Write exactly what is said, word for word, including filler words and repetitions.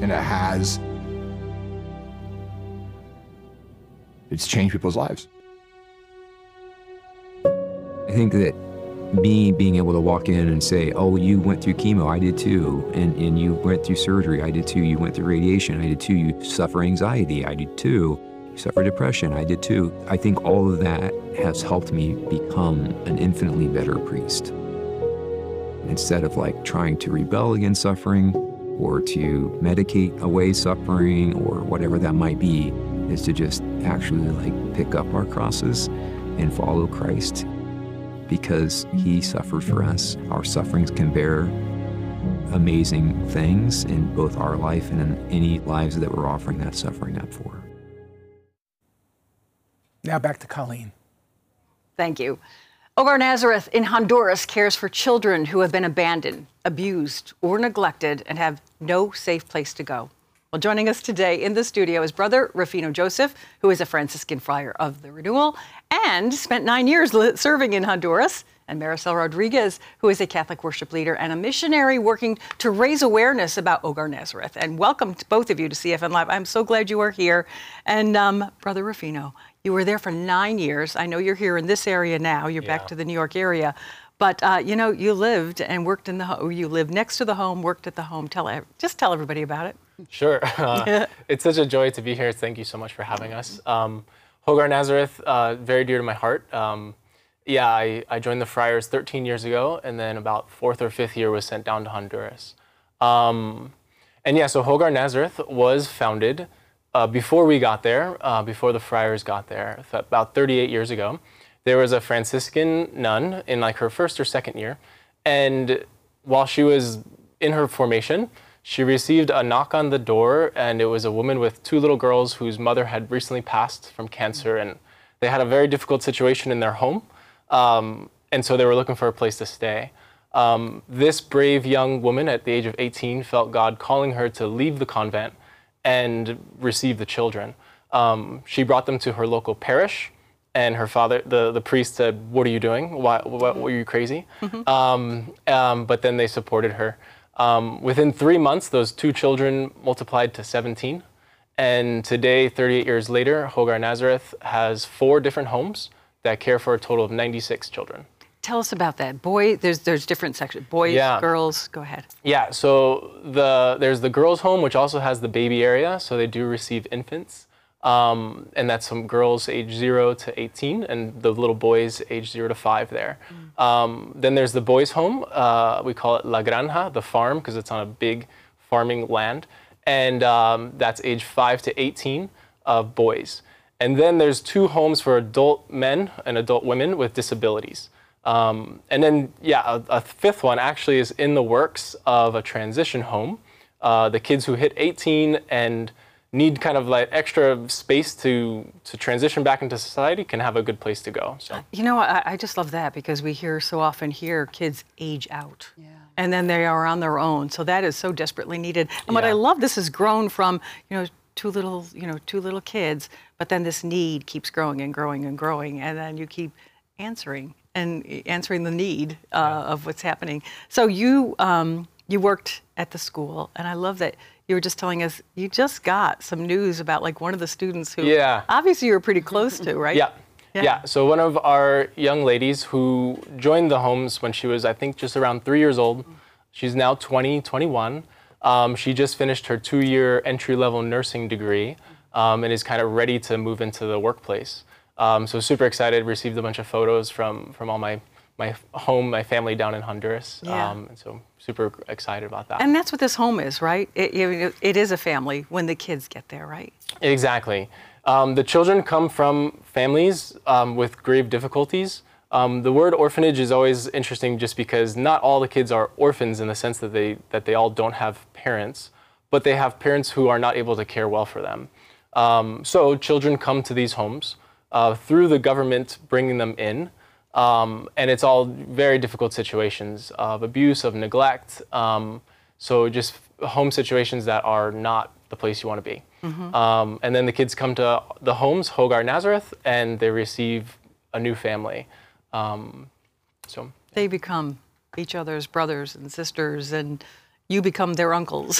and it has. It's changed people's lives. I think that me being able to walk in and say, oh, you went through chemo, I did too, and, and you went through surgery, I did too, you went through radiation, I did too, you suffer anxiety, I did too, you suffer depression, I did too. I think all of that has helped me become an infinitely better priest. Instead of like trying to rebel against suffering or to medicate away suffering or whatever that might be, is to just actually like pick up our crosses and follow Christ. Because he suffered for us. Our sufferings can bear amazing things in both our life and in any lives that we're offering that suffering up for. Now back to Colleen. Thank you. Hogar Nazareth in Honduras cares for children who have been abandoned, abused, or neglected and have no safe place to go. Well, joining us today in the studio is Brother Rufino Joseph, who is a Franciscan friar of the Renewal and spent nine years serving in Honduras, and Maricel Rodriguez, who is a Catholic worship leader and a missionary working to raise awareness about Hogar Nazareth. And welcome to both of you to C F N Live. I'm so glad you are here. And um, Brother Rufino, you were there for nine years. I know you're here in this area now. You're yeah. back to the New York area. But, uh, you know, you lived and worked in the home. You lived next to the home, worked at the home. Tell, just tell everybody about it. Sure. Uh, yeah. It's such a joy to be here. Thank you so much for having us. Um, Hogar Nazareth, uh, very dear to my heart. Um, yeah, I, I joined the Friars thirteen years ago, and then about fourth or fifth year was sent down to Honduras. Um, and yeah, so Hogar Nazareth was founded uh, before we got there, uh, before the Friars got there, about thirty-eight years ago. There was a Franciscan nun in like her first or second year, and while she was in her formation, she received a knock on the door, and it was a woman with two little girls whose mother had recently passed from cancer, and they had a very difficult situation in their home, um, and so they were looking for a place to stay. Um, this brave young woman at the age of eighteen felt God calling her to leave the convent and receive the children. Um, she brought them to her local parish, and her father, the, the priest, said, "What are you doing? Why, what, were you crazy?" Mm-hmm. um, um, but then they supported her. Um, within three months, those two children multiplied to seventeen. And today, thirty-eight years later, Hogar Nazareth has four different homes that care for a total of ninety-six children. Tell us about that. Boy, there's there's different sections. Boys, yeah. girls, go ahead. Yeah, so the there's the girls' home, which also has the baby area, so they do receive infants. Um, and that's some girls age zero to eighteen, and the little boys age zero to five there. Mm. Um, then there's the boys' home. Uh, we call it La Granja, the farm, because it's on a big farming land. And um, that's age five to eighteen of boys. And then there's two homes for adult men and adult women with disabilities. Um, and then, yeah, a, a fifth one actually is in the works of a transition home. Uh, the kids who hit eighteen and need kind of like extra space to to transition back into society can have a good place to go. So you know, I, I just love that, because we hear so often here kids age out, yeah. and then they are on their own. So that is so desperately needed. And yeah. what I love, this has grown from you know two little you know two little kids, but then this need keeps growing and growing and growing, and then you keep answering and answering the need uh, yeah. of what's happening. So you um, you worked at the school, and I love that. You were just telling us you just got some news about like one of the students who yeah. obviously you were pretty close to, right? Yeah. yeah. Yeah. So one of our young ladies who joined the homes when she was, I think, just around three years old. She's now twenty, twenty-one. Um, she just finished her two-year entry-level nursing degree um, and is kind of ready to move into the workplace. Um, so super excited, received a bunch of photos from, from all my my home, my family down in Honduras. Yeah. Um, and so super excited about that. And that's what this home is, right? It, it, it is a family when the kids get there, right? Exactly. Um, the children come from families um, with grave difficulties. Um, the word orphanage is always interesting just because not all the kids are orphans in the sense that they, that they all don't have parents, but they have parents who are not able to care well for them. Um, so children come to these homes uh, through the government bringing them in. Um, and it's all very difficult situations of abuse, of neglect. Um, so just home situations that are not the place you want to be. Mm-hmm. um, and then the kids come to the homes, Hogar Nazareth, and they receive a new family. Um, so they become each other's brothers and sisters, and you become their uncles.